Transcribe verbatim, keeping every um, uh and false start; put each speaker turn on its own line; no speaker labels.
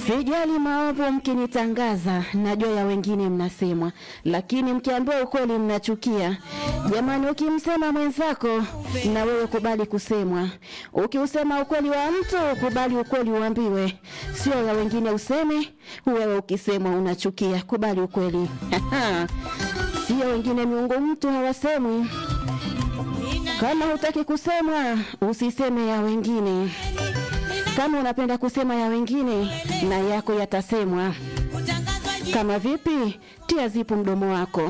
Sijali maovu mkinitangaza, najua ya wengine mnasemwa, lakini mkiambiwa ukweli mnachukia. Jamani, ukimsema mwenzako na wewe kubali kusemwa. Ukiusema ukweli wa mtu, kubali ukweli uambiwe. Sio ya wengine useme, wewe ukisemwa unachukia, kubali ukweli. Sio wengine miungu mtu hawasemwi. Kama hutaki kusemwa, usiseme ya wengine. Kama unapenda kusema ya wengine, na yako yatasemwa. Kama vipi? Tia zipu mdomo wako.